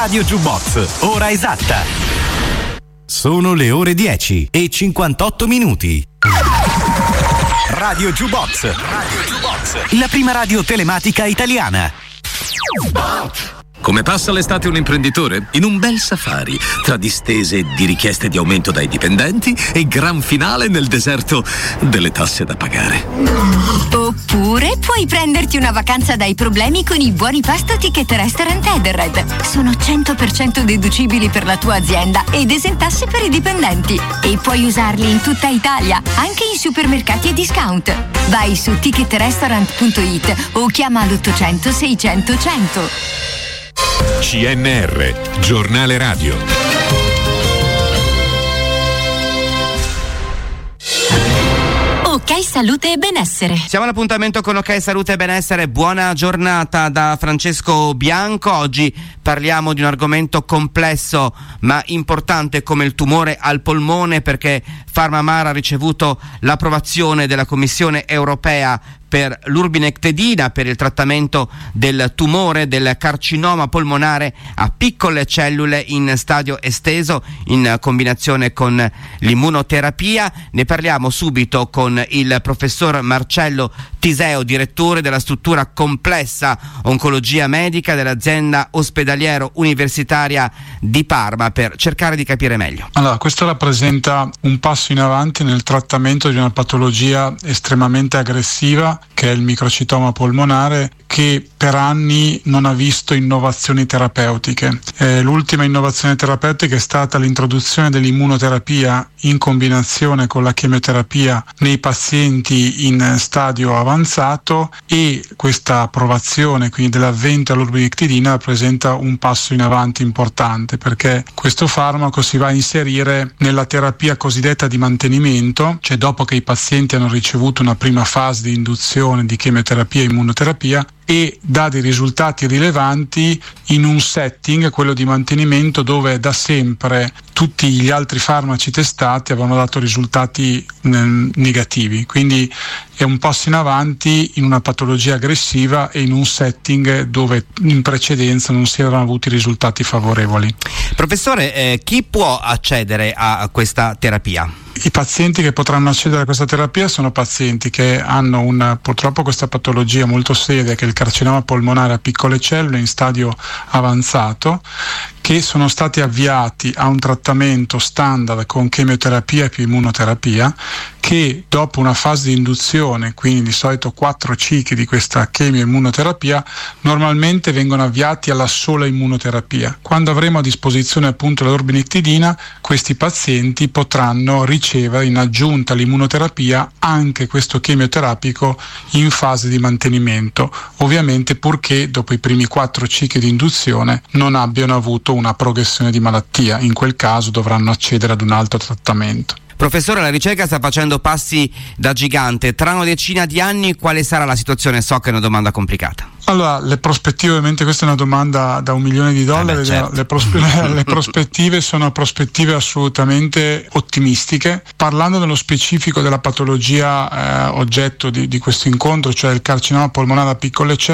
Radio Jukebox, ora esatta. Sono le ore 10:58. Radio Jukebox, la prima radio telematica italiana. Come passa l'estate un imprenditore? In un bel safari, tra distese di richieste di aumento dai dipendenti e gran finale nel deserto delle tasse da pagare. Oppure puoi prenderti una vacanza dai problemi con i buoni pasto Ticket Restaurant Edenred. Sono 100% deducibili per la tua azienda ed esentasse per i dipendenti. E puoi usarli in tutta Italia, anche in supermercati e discount. Vai su ticketrestaurant.it o chiama l'800 600 100. CNR, giornale radio. Ok Salute e Benessere. Siamo all'appuntamento con Ok Salute e Benessere. Buona giornata da Francesco Bianco. Oggi parliamo di un argomento complesso ma importante come il tumore al polmone, perché PharmaMar ha ricevuto l'approvazione della Commissione europea per l'urbinectedina per il trattamento del tumore del carcinoma polmonare a piccole cellule in stadio esteso in combinazione con l'immunoterapia. Ne parliamo subito con il professor Marcello Tiseo, direttore della struttura complessa oncologia medica dell'azienda ospedaliero universitaria di Parma, per cercare di capire meglio. Allora, questo rappresenta un passo in avanti nel trattamento di una patologia estremamente aggressiva che è il microcitoma polmonare, che per anni non ha visto innovazioni terapeutiche. L'ultima innovazione terapeutica è stata l'introduzione dell'immunoterapia in combinazione con la chemioterapia nei pazienti in stadio avanzato, e questa approvazione quindi dell'avvento all'urbinectidina rappresenta un passo in avanti importante, perché questo farmaco si va a inserire nella terapia cosiddetta di mantenimento, cioè dopo che i pazienti hanno ricevuto una prima fase di induzione di chemioterapia e immunoterapia, e dà dei risultati rilevanti in un setting, quello di mantenimento, dove da sempre tutti gli altri farmaci testati avevano dato risultati negativi. Quindi è un passo in avanti in una patologia aggressiva e in un setting dove in precedenza non si erano avuti risultati favorevoli. Professore, chi può accedere a questa terapia? I pazienti che potranno accedere a questa terapia sono pazienti che hanno purtroppo questa patologia molto seria, che è il carcinoma polmonare a piccole cellule in stadio avanzato, che sono stati avviati a un trattamento standard con chemioterapia e più immunoterapia, che dopo una fase di induzione, quindi di solito 4 cicli di questa chemio-immunoterapia, normalmente vengono avviati alla sola immunoterapia. Quando avremo a disposizione appunto l'urbinectidina, questi pazienti potranno ricevere in aggiunta all'immunoterapia anche questo chemioterapico in fase di mantenimento, ovviamente purché dopo i primi 4 cicli di induzione non abbiano avuto una progressione di malattia. In quel caso dovranno accedere ad un altro trattamento. Professore, la ricerca sta facendo passi da gigante. Tra una decina di anni quale sarà la situazione? So che è una domanda complicata. Allora, le prospettive, ovviamente questa è una domanda da $1 milione, certo. Le prospettive sono prospettive assolutamente ottimistiche. Parlando nello specifico della patologia oggetto di questo incontro, cioè il carcinoma polmonare a piccole cellule,